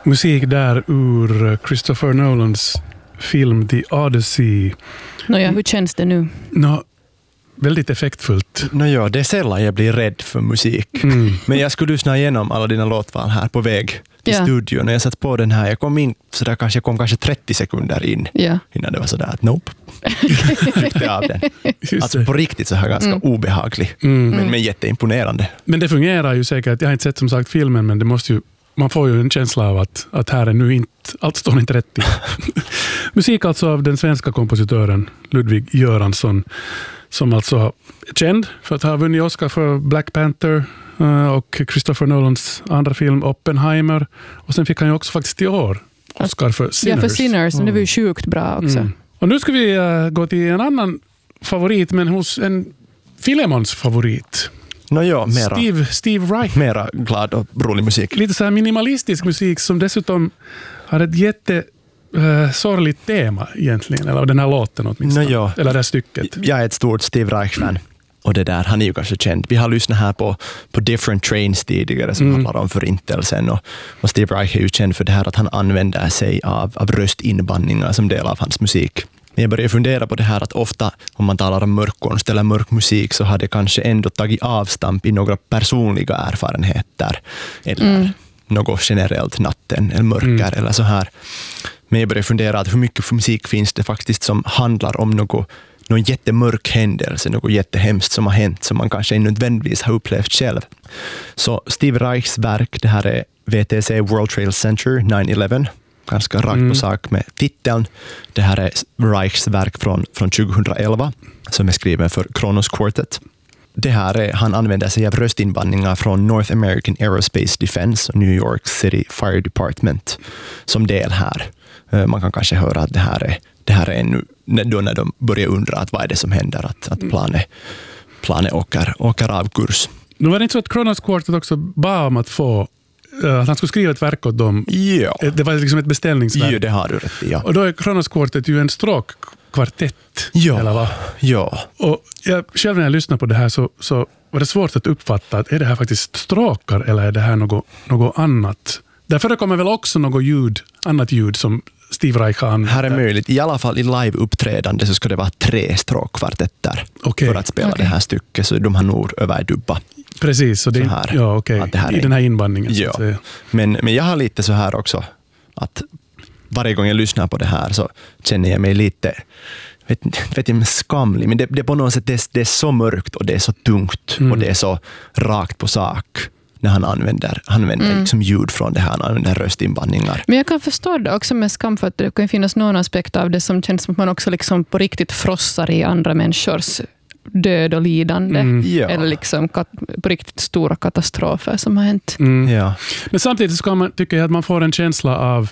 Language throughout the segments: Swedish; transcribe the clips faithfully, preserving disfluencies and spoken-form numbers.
Musik där ur Christopher Nolans film The Odyssey. Nåja, hur känns det nu? Nå, väldigt effektfullt. Nå ja, det är sällan jag blir rädd för musik. Mm. Men jag skulle lyssna igenom alla dina låtval här på väg till ja. studion. När jag satt på den här, jag kom in så där kanske, jag kom kanske trettio sekunder in ja. innan det var sådär att nope. Ryckte av den. Alltså på riktigt så här ganska mm. obehaglig. Mm. Men, men jätteimponerande. Men det fungerar ju säkert. Jag har inte sett som sagt filmen, men det måste ju, man får ju en känsla av att, att här är nu inte, allt står inte rätt i. Musik alltså av den svenska kompositören Ludwig Göransson, som alltså är känd för att ha vunnit Oscar för Black Panther och Christopher Nolans andra film Oppenheimer. Och sen fick han ju också faktiskt i år Oscar för Sinners. Ja, för Sinners. Mm. Det var ju sjukt bra också. Mm. Och nu ska vi uh, gå till en annan favorit, men hos en Filemons favorit. No, ja, mera, Steve, Steve Reich. Mera glad och rolig musik. Lite så här minimalistisk musik som dessutom har ett jätte uh, sorgligt tema egentligen, eller den här låten åtminstone. No, ja. Eller det här stycket. Jag är ett stort Steve Reich-fan. Och det där, han är ju kanske känd. Vi har lyssnat här på, på Different Trains tidigare som mm. handlar om förintelsen. Och, och Steve Reich är ju känd för det här att han använder sig av, av röstinbandningar som del av hans musik. Men jag börjar fundera på det här att ofta om man talar om mörkkonst eller mörk musik så har det kanske ändå tagit avstamp i några personliga erfarenheter. Eller mm. något generellt, natten eller mörker mm. eller så här. Men jag börjar fundera att hur mycket musik finns det faktiskt som handlar om något någon jättemörk händelse, något jättehemskt som har hänt som man kanske inte nödvändigtvis har upplevt själv. Så Steve Reichs verk, det här är V T C World Trade Center nine eleven, ganska rakt mm. på sak med titeln. Det här är Reichs verk från, från tjugoelva som är skriven för Kronos Quartet. Det här är, han använder sig av röstinbandningar från North American Aerospace Defense och New York City Fire Department som del här. Man kan kanske höra att det här är Det här är ännu, då när de börjar undra att vad är det som händer, att, att planet, planet åker, åker av kurs. Nu var det inte så att Kronos Quartet också bad om att få uh, att han skulle skriva ett verk åt dem. Ja. Det var liksom ett beställningsverk. Ja, det har du rätt i, ja. Och då är Kronos Quartet ju en stråkkvartett. Ja. Eller vad? Ja. Och jag, själv när jag lyssnade på det här så, så var det svårt att uppfatta att är det här faktiskt stråkar eller är det här något, något annat? Därför det kommer väl också något ljud, annat ljud som Steve Reich han. Här är möjligt. I alla fall i live-uppträdande så ska det vara tre stråkkvartetter okay. för att spela okay. det här stycket. Så de har nog överdubba. Precis, så det, så här, ja, okay. det här i är, den här inbandningen. Ja. Så att men, men jag har lite så här också att varje gång jag lyssnar på det här så känner jag mig lite vet, vet jag, skamlig. Men det, det är på något sätt det, det är så mörkt och det är så tungt mm. och det är så rakt på sak. När han använder, han använder mm. liksom ljud från det här, han använder röstinbandningar. Men jag kan förstå det också med skam för att det kan finnas någon aspekt av det som känns som att man också liksom på riktigt frossar i andra människors död och lidande. Mm. Ja. Eller liksom kat- på riktigt stora katastrofer som har hänt. Mm. Ja. Men samtidigt ska man, tycker jag att man får en känsla av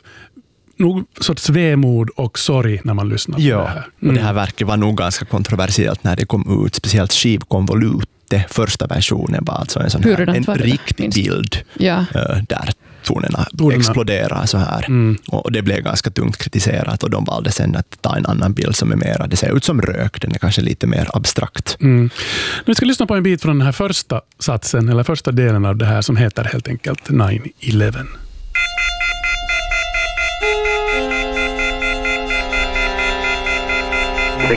nog sorts vemod och sorg när man lyssnar på ja. det här. Mm. Och det här verket var nog ganska kontroversiellt när det kom ut, speciellt skivkonvolut. Det första versionen var alltså en sån här, en riktig bild ja. där tonerna exploderar så här. Mm. Och det blev ganska tungt kritiserat och de valde sen att ta en annan bild som är mer, det ser ut som rök, den är kanske lite mer abstrakt. Mm. Nu ska vi lyssna på en bit från den här första satsen, eller första delen av det här som heter helt enkelt nine eleven.